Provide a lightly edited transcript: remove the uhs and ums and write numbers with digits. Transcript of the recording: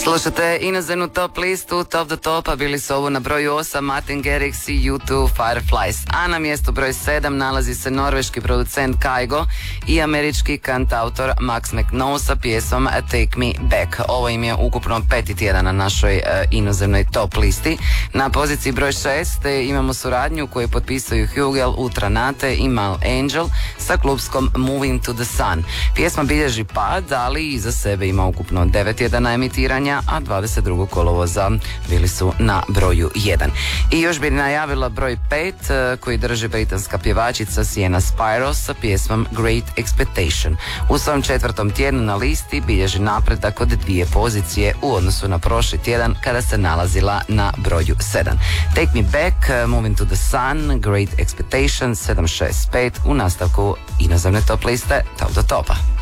Slušate inozemnu top listu Top the Topa, bili su ovo na broju 8 Martin Garrix i U2 Fireflies, a na mjestu broj 7 nalazi se norveški producent Kygo i američki kantautor Max McNo sa pjesmom Take Me Back. Ovo im je ukupno peti tjedan na našoj inozemnoj top listi. Na poziciji broj 6 imamo suradnju koju potpisuju Hugel, Ultranate i Mal Angel sa klubskom Moving to the Sun. Pjesma bilježi pad, ali iza sebe ima ukupno 9 tjedana emitiranja, a 22. kolovoza bili su na broju 1. I još bi najavila broj 5 koji drži britanska pjevačica Sienna Spyro sa pjesmom Great Expectation. U svom 4. tjednu na listi bilježi napredak od 2 pozicije u odnosu na prošli tjedan kada se nalazila na broju 7. Take Me Back, Moving to the Sun, Great Expectation, 765 u nastavku inozemne top liste Top do Topa.